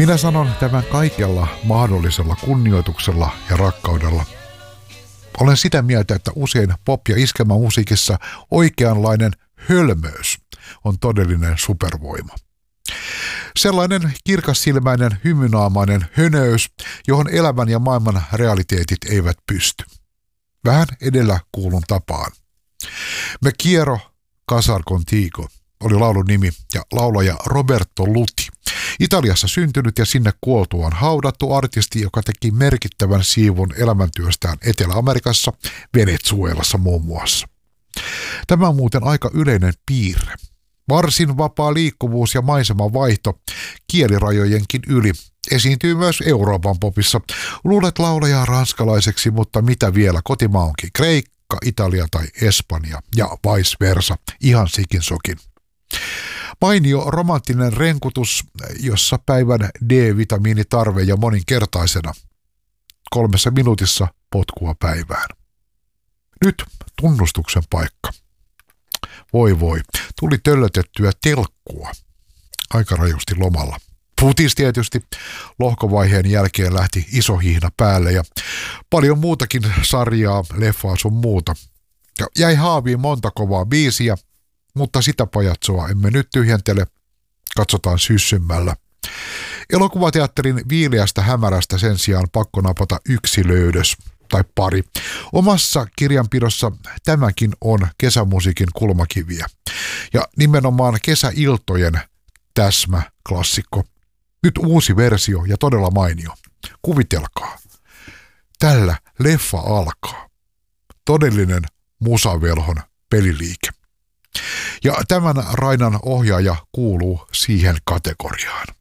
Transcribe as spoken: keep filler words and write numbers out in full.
Minä sanon tämän kaikella mahdollisella kunnioituksella ja rakkaudella. Olen sitä mieltä, että usein pop- ja iskelmämusiikissa oikeanlainen hölmöys on todellinen supervoima. Sellainen kirkassilmäinen, hymynaamainen hönöys, johon elämän ja maailman realiteetit eivät pysty. Vähän edellä kuulun tapaan. Me quiero casar contigo oli laulun nimi ja laulaja Roberto Luti. Italiassa syntynyt ja sinne kuoltuaan haudattu artisti, joka teki merkittävän siivun elämäntyöstään Etelä-Amerikassa, Venezuelassa muun muassa. Tämä on muuten aika yleinen piirre. Varsin vapaa liikkuvuus ja maiseman vaihto kielirajojenkin yli esiintyy myös Euroopan popissa. Luulet laulajaa ranskalaiseksi, mutta mitä vielä, kotimaa onkin Kreikka, Italia tai Espanja ja vice versa, ihan sikin sokin. Mainio romanttinen renkutus, jossa päivän D-vitamiinitarve ja moninkertaisena. Kolmessa minuutissa potkua päivään. Nyt tunnustuksen paikka. Voi voi, tuli töllötettyä telkkua. Aika rajusti lomalla. Futis tietysti. Lohkovaiheen jälkeen lähti iso hihna päälle ja paljon muutakin sarjaa, leffaa sun muuta. Ja jäi haaviin monta kovaa biisiä, mutta sitä pajatsoa emme nyt tyhjentele. Katsotaan syssymällä. Elokuvateatterin viileästä hämärästä sen sijaan pakko napata yksi löydös tai pari. Omassa kirjanpidossa tämäkin on kesämusiikin kulmakiviä. Ja nimenomaan kesäiltojen täsmäklassikko. Nyt uusi versio ja todella mainio. Kuvitelkaa. Tällä leffa alkaa. Todellinen musavelhon peliliike. Ja tämän Rainan ohjaaja kuuluu siihen kategoriaan.